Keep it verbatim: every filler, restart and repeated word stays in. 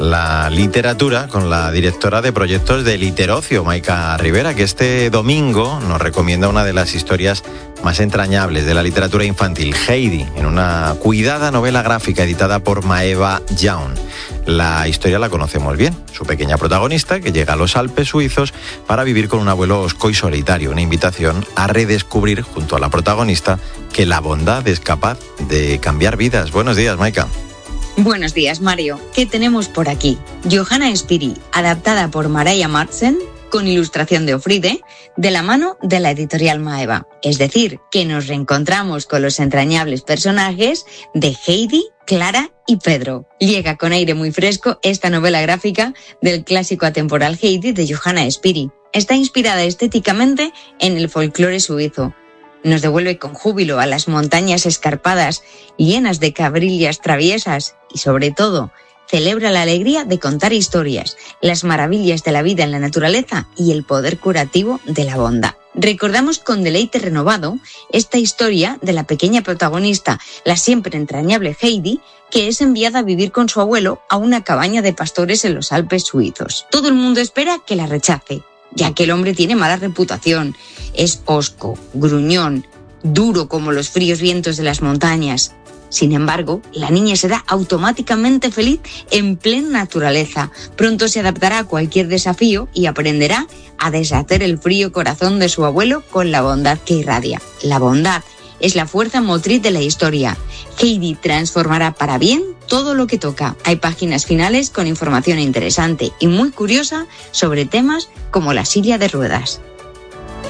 la literatura con la directora de proyectos de Literocio, Maika Rivera, que este domingo nos recomienda una de las historias más entrañables de la literatura infantil, Heidi, en una cuidada novela gráfica editada por Maeva Jaun. La historia la conocemos bien, su pequeña protagonista que llega a los Alpes suizos para vivir con un abuelo hosco y solitario, una invitación a redescubrir junto a la protagonista que la bondad es capaz de cambiar vidas. Buenos días, Maika. Buenos días, Mario. ¿Qué tenemos por aquí? Johanna Spiri, adaptada por Maria Madsen, con ilustración de Ofride, de la mano de la editorial Maeva. Es decir, que nos reencontramos con los entrañables personajes de Heidi, Clara y Pedro. Llega con aire muy fresco esta novela gráfica del clásico atemporal Heidi de Johanna Spiri. Está inspirada estéticamente en el folclore suizo. Nos devuelve con júbilo a las montañas escarpadas, llenas de cabrillas traviesas y, sobre todo, celebra la alegría de contar historias, las maravillas de la vida en la naturaleza y el poder curativo de la bondad. Recordamos con deleite renovado esta historia de la pequeña protagonista, la siempre entrañable Heidi, que es enviada a vivir con su abuelo a una cabaña de pastores en los Alpes suizos. Todo el mundo espera que la rechace, ya que el hombre tiene mala reputación, es hosco, gruñón, duro como los fríos vientos de las montañas. Sin embargo, la niña será automáticamente feliz en plena naturaleza. Pronto se adaptará a cualquier desafío y aprenderá a deshacer el frío corazón de su abuelo con la bondad que irradia. La bondad es la fuerza motriz de la historia. Heidi transformará para bien todo lo que toca. Hay páginas finales con información interesante y muy curiosa sobre temas como la silla de ruedas.